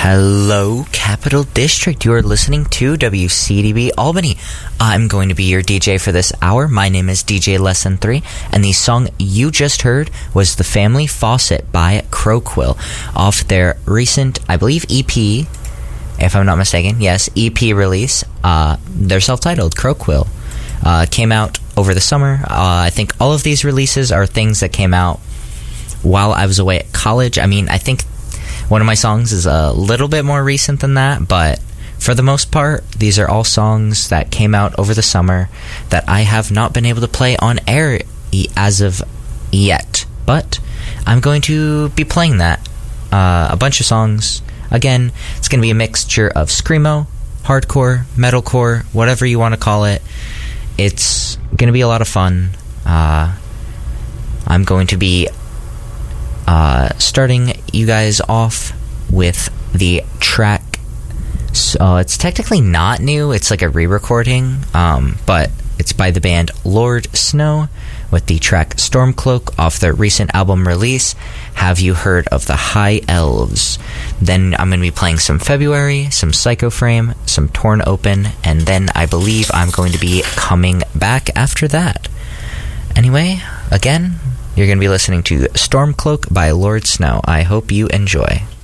Hello, Capital District. You are listening to WCDB Albany. I'm going to be your DJ for this hour. My name is DJ Lesson 3, and the song you just heard was The Family Faucet by Croquill off their recent, I believe, EP, if I'm not mistaken. Yes, EP release. They're self-titled, Croquill. Came out over the summer. I think all of these releases are things that came out while I was away at college. I mean, I think one of my songs is a little bit more recent than that, but for the most part, these are all songs that came out over the summer that I have not been able to play on air as of yet. But I'm going to be playing that. A bunch of songs. Again, it's going to be a mixture of screamo, hardcore, metalcore, whatever you want to call it. It's going to be a lot of fun. I'm going to be starting you guys off with the track. So it's technically not new, it's like a re-recording, but it's by the band Lord Snow with the track Stormcloak off their recent album release, Have You Heard of the High Elves? Then I'm going to be playing some February, some Psycho Frame, some Torn Open, and then I believe I'm going to be coming back after that. Anyway, again, you're going to be listening to Stormcloak by Lord Snow. I hope you enjoy.